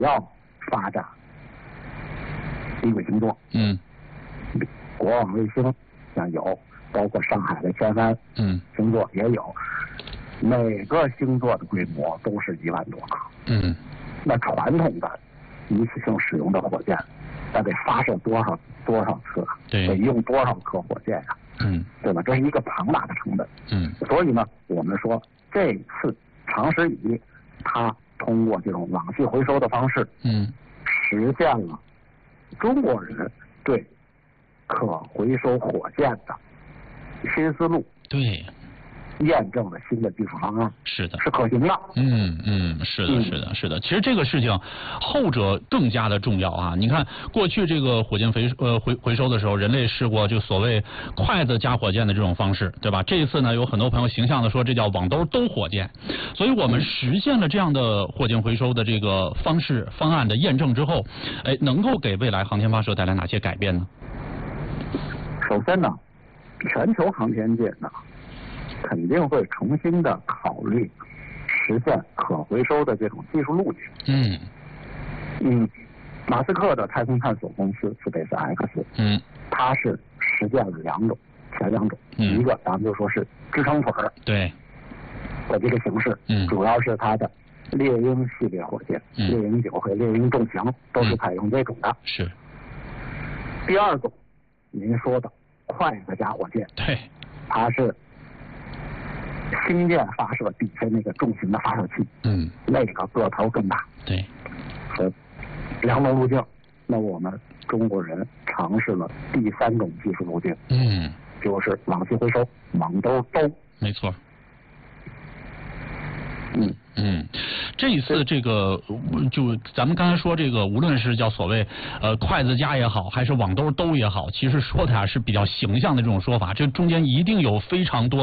要发展低轨星座。国网卫星像有，包括上海的天帆星座也有，每个星座的规模都是1万多颗。那传统的一次性使用的火箭，那得发射多少次啊？得用多少颗火箭呀？对吧？这是一个庞大的成本。所以呢，我们说这次长时以它通过这种网系回收的方式，实现了中国人对可回收火箭的新思路。 对。 验证了新的技术方案， 是的， 是可行的。 是的。其实这个事情，后者更加的重要啊！你看，过去这个火箭回收的时候，人类试过就所谓筷子加火箭的这种方式，对吧？这一次呢，有很多朋友形象的说这叫网兜火箭，所以我们实现了这样的火箭回收的这个方案的验证之后，能够给未来航天发射带来哪些改变呢？ 首先呢，全球航天界呢，肯定会重新的考虑实现可回收的这种技术路径。马斯克的太空探索公司 SpaceX，它是实现了前两种，一个咱们就说是支撑腿对的这个形式，主要是它的猎鹰系列火箭，猎鹰9和猎鹰重型都是采用这种的。 是。 第二种，您说的筷子加火箭， 对， 它是星舰发射底下那个重型的发射器，那个个头更大。 对， 两种路径，那我们中国人尝试了第3种技术路径，就是网系回收，网兜。 没错。这一次这个就咱们刚才说这个，无论是叫所谓筷子加也好，还是网兜也好，其实说的是比较形象的这种说法，这中间一定有非常多